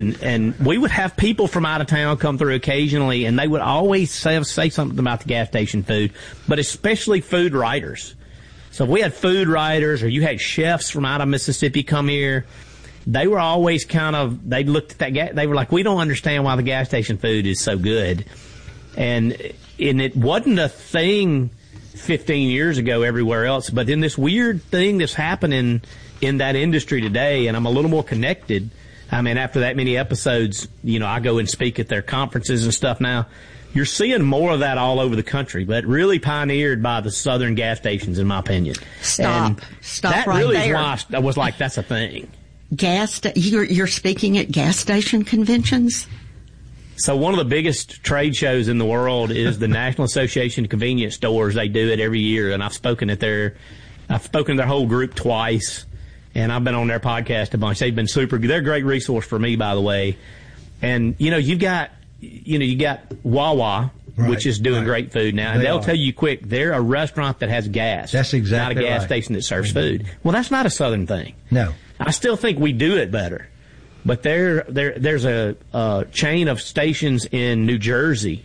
And we would have people from out of town come through occasionally, and they would always say something about the gas station food, but especially food writers. So if we had food writers or you had chefs from out of Mississippi come here, they were always they looked at that they were like, we don't understand why the gas station food is so good. And it wasn't a thing 15 years ago everywhere else, but in this weird thing that's happening in that industry today, and I'm a little more connected. I mean, after that many episodes, I go and speak at their conferences and stuff now. You're seeing more of that all over the country, but really pioneered by the southern gas stations, in my opinion. Stop that right really there. Is why I was like, that's a thing. You're speaking at gas station conventions? So one of the biggest trade shows in the world is the National Association of Convenience Stores. They do it every year, and I've spoken to their whole group twice, and I've been on their podcast a bunch. They've been super good. They're a great resource for me, by the way. And you got Wawa, right, which is doing great food now, and they'll tell you quick, they're a restaurant that has gas. That's exactly not a gas right. station that serves food. Well, that's not a southern thing. No. I still think we do it better. But there's a chain of stations in New Jersey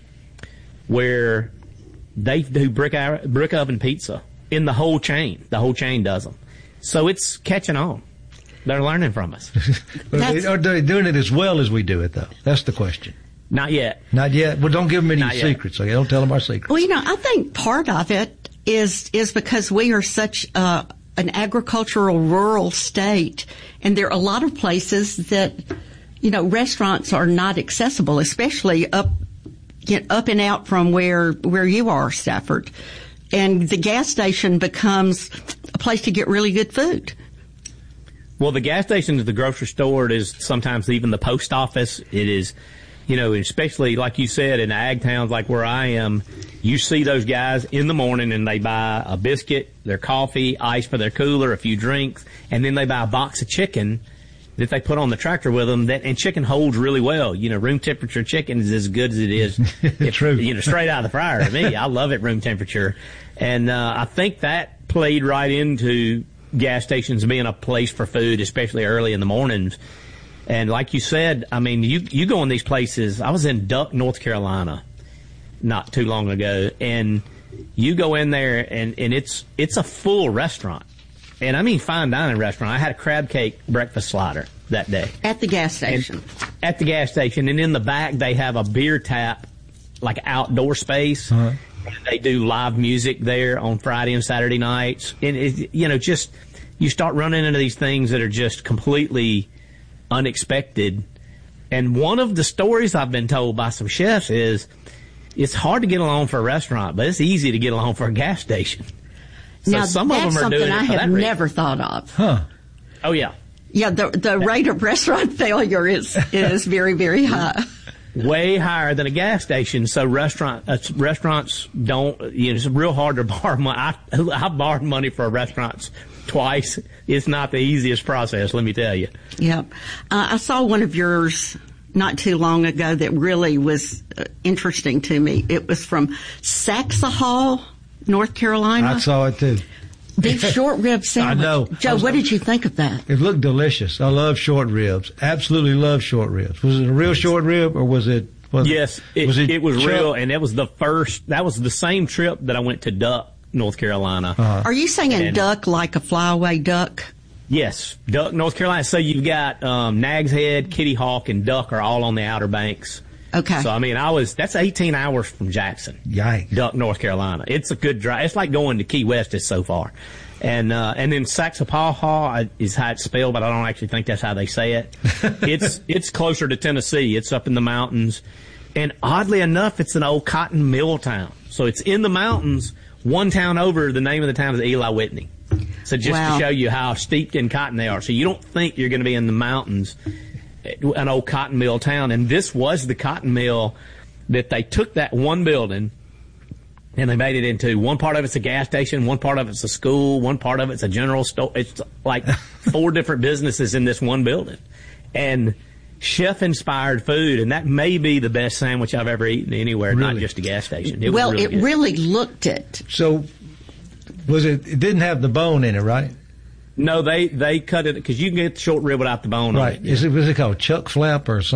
where they do brick oven pizza in the whole chain. The whole chain does them. So it's catching on. They're learning from us. Are they doing it as well as we do it, though? That's the question. Not yet. Not yet? Well, don't give them any secrets. Okay? Don't tell them our secrets. Well, I think part of it is because we are such an agricultural rural state, and there are a lot of places that, restaurants are not accessible, especially up and out from where you are, Stafford. And the gas station becomes a place to get really good food. Well, the gas station is the grocery store. It is sometimes even the post office. It is, especially like you said, in ag towns like where I am, you see those guys in the morning and they buy a biscuit, their coffee, ice for their cooler, a few drinks, and then they buy a box of chicken that they put on the tractor with them. And chicken holds really well. Room temperature chicken is as good as it is. True. Straight out of the fryer to me. I love it room temperature. And I think that played right into gas stations being a place for food, especially early in the mornings. And like you said, I mean, you go in these places. I was in Duck, North Carolina not too long ago, and you go in there and it's a full restaurant. And I mean fine dining restaurant. I had a crab cake breakfast slider that day. At the gas station. At the gas station. And in the back they have a beer tap, like outdoor space. Uh-huh. They do live music there on Friday and Saturday nights. And you start running into these things that are just completely unexpected. And one of the stories I've been told by some chefs is it's hard to get along for a restaurant, but it's easy to get along for a gas station. So now, some of them are doing it for that reason. That's something I have never thought of. Huh. Oh, yeah. Yeah, the rate of restaurant failure is very, very high. Way higher than a gas station. So restaurants don't, it's real hard to borrow money. I borrowed money for restaurants twice. It's not the easiest process, let me tell you. Yep. I saw one of yours not too long ago that really was interesting to me. It was from Saxahall, North Carolina. I saw it too. Beef short rib sandwich. I know. Joe, what did you think of that? It looked delicious. I love short ribs. Absolutely love short ribs. Was it a real short rib or was it? Yes, it was real, and it was that was the same trip that I went to Duck, North Carolina. Uh-huh. Are you saying duck like a flyaway duck? Yes, Duck, North Carolina. So you've got Nag's Head, Kitty Hawk, and Duck are all on the Outer Banks. Okay. So, I mean, that's 18 hours from Jackson. Yikes. Duck, North Carolina. It's a good drive. It's like going to Key West is so far. And then Saxapahaw is how it's spelled, but I don't actually think that's how they say it. It's closer to Tennessee. It's up in the mountains. And oddly enough, it's an old cotton mill town. So it's in the mountains. One town over, the name of the town is Eli Whitney. So just to show you how steeped in cotton they are. So you don't think you're going to be in the mountains, an old cotton mill town. And this was the cotton mill that they took that one building and they made it into one part of it's a gas station, one part of it's a school, one part of it's a general store. It's like 4 different businesses in this one building. And chef-inspired food, and that may be the best sandwich I've ever eaten anywhere, Really? not just a gas station. It really looked it. So, it didn't have the bone in it, right? No, they cut it, because you can get the short rib without the bone on Right. it. Was it called chuck flap or something?